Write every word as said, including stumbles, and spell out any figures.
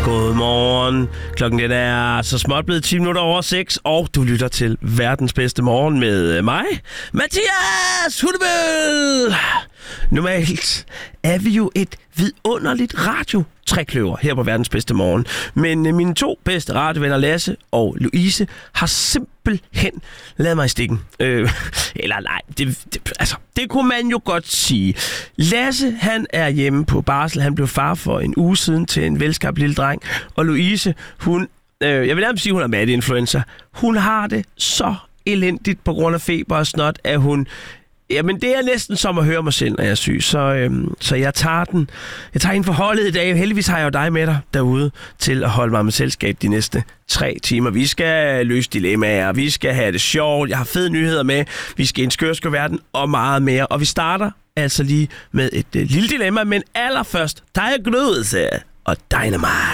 Godmorgen. Klokken den er så småt blevet ti minutter over seks, og du lytter til verdens bedste morgen med mig, Mathias Hunnebøl. Normalt er vi jo et vidunderligt radio-trekløver her på verdens bedste morgen. Men øh, mine to bedste radiovenner, Lasse og Louise, har simpelthen ladet mig i stikken. Øh, eller nej, det, det, altså, det kunne man jo godt sige. Lasse, han er hjemme på barsel. Han blev far for en uge siden til en velskabt lille dreng. Og Louise, hun, øh, jeg vil nærmest sige, hun er mad-influencer. Hun har det så elendigt på grund af feber og snot, at hun... Jamen, det er næsten som at høre mig selv, når jeg er syg. Så, øhm, så jeg tager den. Jeg tager en for holdet i dag. Heldigvis har jeg jo dig med dig derude til at holde mig med selskab de næste tre timer. Vi skal løse dilemmaer. Vi skal have det sjovt. Jeg har fede nyheder med. Vi skal indskørske verden og meget mere. Og vi starter altså lige med et øh, lille dilemma. Men allerførst, der er Glødelse og Dynamite.